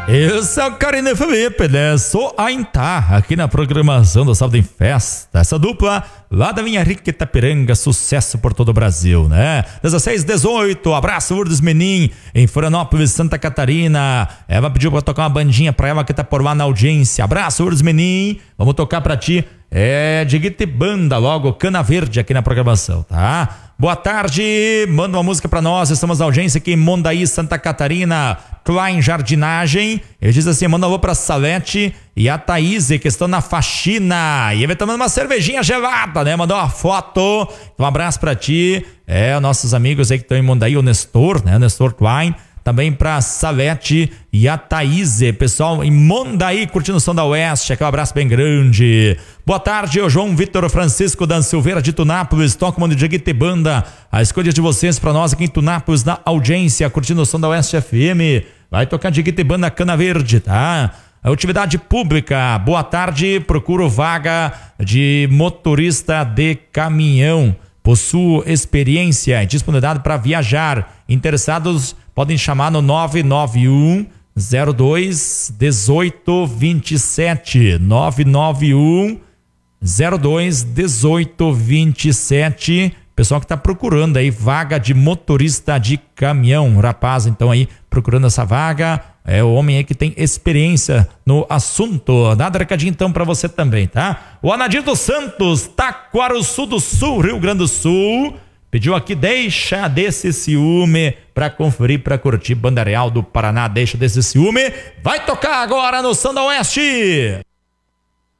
Eu sou o Carine Felipe, né? Sou a Intá, aqui na programação do Sábado em Festa. Essa dupla lá da minha rica Itapiranga, sucesso por todo o Brasil, né? 16, 18, abraço, Urdes Menin, em Florianópolis, Santa Catarina. Eva pediu pra tocar uma bandinha pra ela que tá por lá na audiência. Abraço, Urdes Menin, vamos tocar pra ti. De Guite Banda, logo, Cana Verde aqui na programação, tá? Boa tarde, manda uma música pra nós, estamos na audiência aqui em Mondaí, Santa Catarina, Klein Jardinagem. Ele diz assim, manda um alô pra Salete e a Thaís, que estão na faxina, e ele vai tomando uma cervejinha gelada, né? Mandou uma foto, um abraço pra ti, nossos amigos aí que estão em Mondaí, o Nestor, né? O Nestor Klein. Também pra Salete e a Thaís, pessoal em Mondaí, curtindo o som da Oeste, aquele abraço bem grande. Boa tarde, eu João Vitor Francisco da Silveira de Tunápolis, toco mano de Guite Banda, a escolha de vocês pra nós aqui em Tunápolis, na audiência, curtindo o som da Oeste FM, vai tocar de Guite Banda Cana Verde, tá? A utilidade pública, boa tarde, procuro vaga de motorista de caminhão, possuo experiência e disponibilidade para viajar, interessados podem chamar no 991 02 18 27. 991 02 18 27. Pessoal que está procurando aí vaga de motorista de caminhão. Rapaz, então aí procurando essa vaga. É o homem aí que tem experiência no assunto. Dá recadinho então para você também, tá? O Anadir dos Santos, Taquaruçu do Sul, Rio Grande do Sul. Pediu aqui, deixa desse ciúme, pra conferir, pra curtir Banda Real do Paraná, deixa desse ciúme. Vai tocar agora no Som da Oeste.